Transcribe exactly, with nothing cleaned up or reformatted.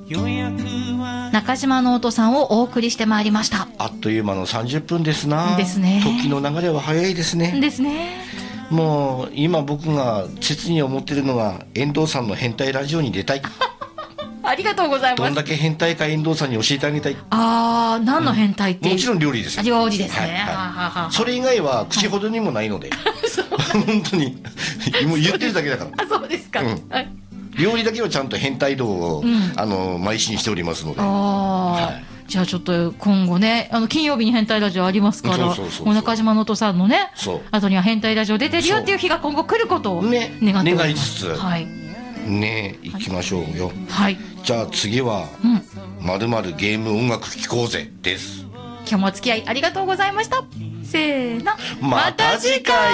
中島ノートさんをお送りしてまいりました。 あっという間のさんじゅっぷんですな。 ですね。 時の流れは早いですね。 ですね。 もう今僕が切に思ってるのが遠藤さんの変態ラジオに出たい。 ありがとうございます。 どんだけ変態か遠藤さんに教えてあげたい。 ああ、何の変態って、 うん、もちろん料理ですよ。 料理ですね。 はいはい、 はははそれ以外は口ほどにもないので、はい、本当にもう言ってるだけだから。 あ、そうですか。うん、はい、 料理だけはちゃんと変態度を、うん、あの邁進しておりますので。あ、 はい、じゃあちょっと今後ね、あの金曜日に変態ラジオありますから、中島能登さんのね、後には変態ラジオ出てるよっていう日が今後来ることを願っております。 ね、願いつつ、 はい、 ね、行きましょうよ。 はい。 じゃあ次は、まるまるゲーム音楽聴こうぜです。 今日もお付き合いありがとうございました。せーの、 また次回。